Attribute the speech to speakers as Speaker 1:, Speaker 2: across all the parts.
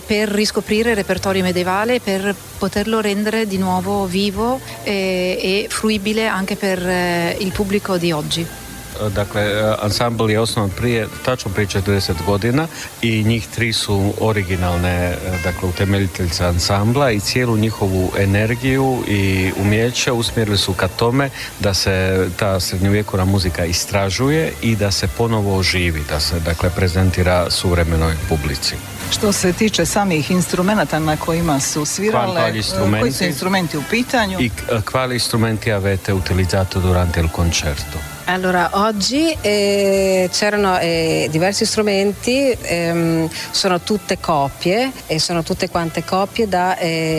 Speaker 1: per riscoprire il repertorio medievale, per poterlo rendere di nuovo vivo e fruibile anche per il pubblico di oggi.
Speaker 2: Dakle, ansambl je osnovan tačno prije 40 godina i njih 3 su originalne, dakle, utemeljiteljice ansambla i cijelu njihovu energiju i umijeće usmjerili su ka tome da se ta srednjovjekovna muzika istražuje i da se ponovo oživi, da se, dakle, prezentira suvremenoj publici.
Speaker 3: Što se tiče samih instrumenta na kojima su svirale, koji su instrumenti u pitanju?
Speaker 2: I quali strumenti avete utilizzato durante il concerto?
Speaker 4: Allora, oggi c'erano diversi strumenti, sono tutte copie e sono tutte quante copie da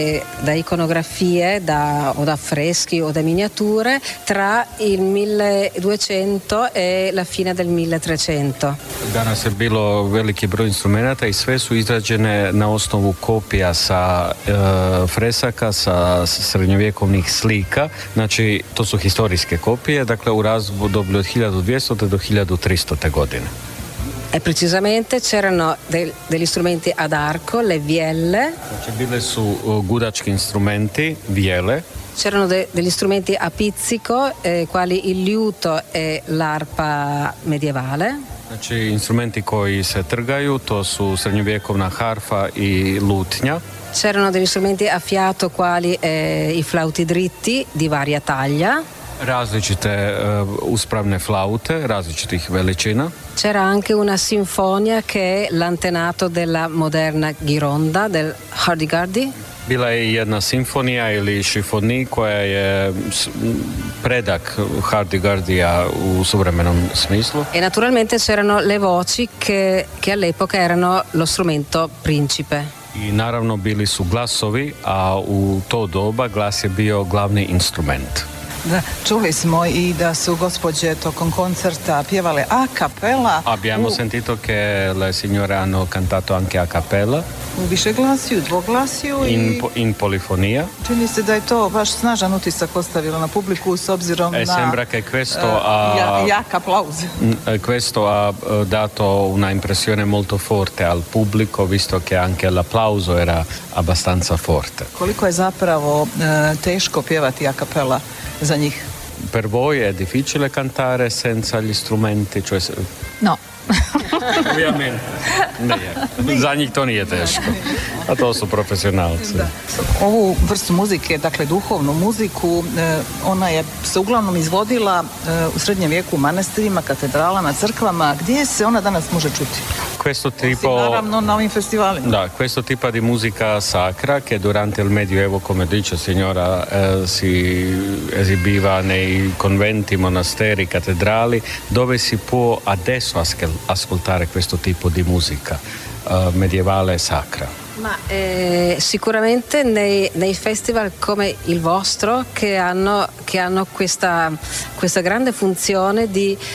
Speaker 4: iconografie o da affreschi o da miniature tra il 1200 e la fine del 1300.
Speaker 2: Danas je bilo veliki broj instrumenata i sve su izrađene na osnovu kopija sa fresaka, sa srednjovjekovnih slika. Znači, to su historijske kopije, dakle u razdoblju od 1200. do 1300. godine.
Speaker 4: E precisamente c'erano degli strumenti ad arco, le vielle.
Speaker 2: Znači, bile su gudački instrumenti, vijele.
Speaker 4: C'erano degli strumenti a pizzico, quali il liuto e l'arpa medievale.
Speaker 2: Znači, instrumenti koji se trgaju, to su srednjovjekovna harfa i lutnja.
Speaker 4: C'erano degli strumenti a fiato, quali i flauti dritti di varia taglia.
Speaker 2: Različite uspravne flaute, različitih veličina.
Speaker 4: C'era anche una sinfonia che è l'antenato della moderna ghironda, del hurdy-gurdy.
Speaker 2: Bila je jedna simfonija ili šifoni koja je predak hurdy-gurdija u suvremenom smislu.
Speaker 4: E naturalmente c'erano le voci che all'epoca erano lo strumento principe.
Speaker 2: I naravno bili su glasovi, a u to doba glas je bio glavni instrument.
Speaker 3: Da, čuli smo i da su gospođe tokom koncerta pjevale a cappella.
Speaker 2: Abbiamo sentito che le signore hanno cantato anche a cappella.
Speaker 3: U višeglasiju, dvoglasiju
Speaker 2: in polifonija.
Speaker 3: Čini se da je to baš snažan utisak ostavilo na publiku s obzirom na
Speaker 2: sembra che questo
Speaker 3: jak applauso.
Speaker 2: Questo ha dato una impressione molto forte al pubblico, visto che anche l'applauso era abbastanza forte.
Speaker 3: Koliko je zapravo teško pjevati a cappella za njih?
Speaker 2: Per voi è difficile cantare senza gli strumenti? Cioè...
Speaker 1: No.
Speaker 2: Ovviamente. Nije. Za njih to nije teško. A to su profesionalci.
Speaker 3: Da. Ovu vrstu muzike, dakle duhovnu muziku, ona je se uglavnom izvodila u srednjem vijeku u manastirima, katedralama, crkvama. Gdje se ona danas može čuti?
Speaker 2: Questo tipo,
Speaker 3: naravno na ovim festivalima.
Speaker 2: Da, questo tipo di musica sacra che durante il Medioevo, come dice signora, si esibiva nei conventi, monasteri, cattedrali, dove si può adesso ascoltare questo tipo di musica medievale e sacra.
Speaker 4: Ma sicuramente nei festival come il vostro che hanno questa grande funzione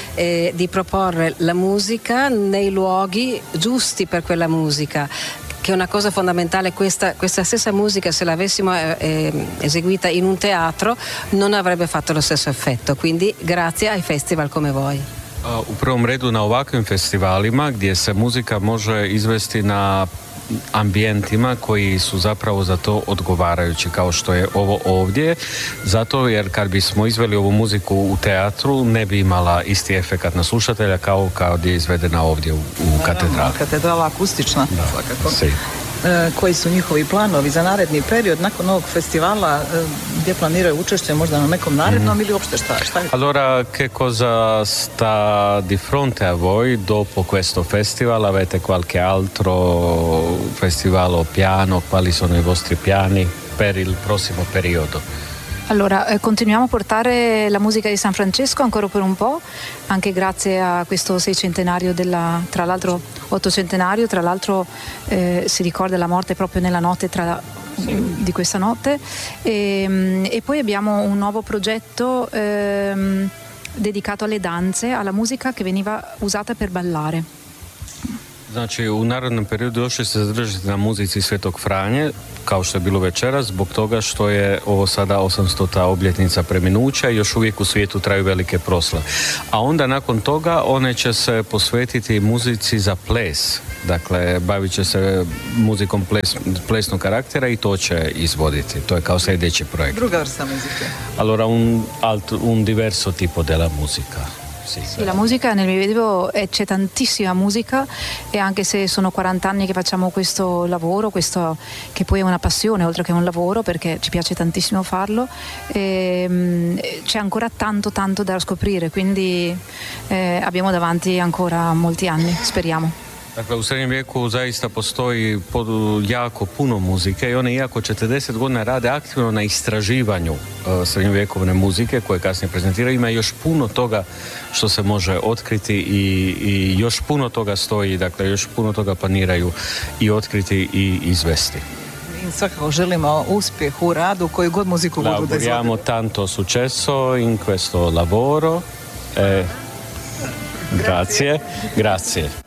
Speaker 4: di proporre la musica nei luoghi giusti per quella musica, che è una cosa fondamentale. Questa stessa musica, se l'avessimo eseguita in un teatro, non avrebbe fatto lo stesso effetto, quindi grazie ai festival come voi.
Speaker 2: U prvom redu na ovakvim festivalima gdje se muzika može izvesti na ambijentima koji su zapravo za to odgovarajući, kao što je ovo ovdje, zato jer kad bismo izveli ovu muziku u teatru ne bi imala isti efekat na slušatelja kao gdje je izvedena ovdje u katedrali.
Speaker 3: Katedrala akustična,
Speaker 2: da,
Speaker 3: svakako.
Speaker 2: Si.
Speaker 3: Koji su njihovi planovi za naredni period nakon ovog festivala, gdje planiraju učešće možda na nekom narednom ili uopšte šta?
Speaker 2: Allora, che cosa sta di fronte a voi dopo questo festival? Avete qualche altro festival piano? Quali sono i vostri piani per il prossimo periodo?
Speaker 1: Allora, continuiamo a portare la musica di San Francesco ancora per un po', anche grazie a questo 600° tra l'altro 800°, tra l'altro si ricorda la morte proprio nella notte di questa notte, e poi abbiamo un nuovo progetto dedicato alle danze, alla musica che veniva usata per ballare.
Speaker 2: Znači, u narodnom periodu još će se zadržati na muzici Svetog Franje, kao što je bilo večeras, zbog toga što je ovo sada 800. obljetnica preminuća i još uvijek u svijetu traju velike proslave. A onda nakon toga one će se posvetiti muzici za ples. Dakle, bavit će se muzikom plesnog karaktera i to će izvoditi. To je kao sljedeći projekt.
Speaker 3: Druga vrsta muzike.
Speaker 2: Allora, un diverso tipo della musica.
Speaker 1: Sì, la musica nel mio video c'è tantissima musica e anche se sono 40 anni che facciamo questo lavoro, questo che poi è una passione oltre che un lavoro perché ci piace tantissimo farlo, c'è ancora tanto da scoprire, quindi abbiamo davanti ancora molti anni, speriamo.
Speaker 2: Dakle, u srednjem vijeku zaista postoji jako puno muzike i one, iako 40 godina rade aktivno na istraživanju srednjovjekovne muzike koje kasnije prezentiraju, ima još puno toga što se može otkriti i još puno toga stoji, dakle još puno toga planiraju i otkriti i izvesti.
Speaker 3: I svakako želimo uspjeh u radu koju god muziku budu da izvode.
Speaker 2: Auguriamo tanto successo in questo lavoro. Grazie.